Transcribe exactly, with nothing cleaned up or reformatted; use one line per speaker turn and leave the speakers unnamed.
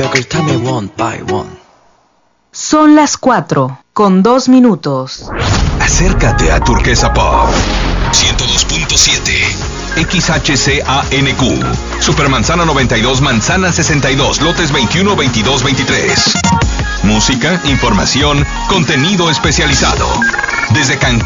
beggars, tell me one by one.
Son las cuatro, con dos minutos.
Acércate a Turquesa Pop ciento dos punto siete X H C A N Q Supermanzana noventa y dos, Manzana sesenta y dos, lotes veintiuno, veintidós, veintitrés. Música, información, contenido especializado. Desde Cancún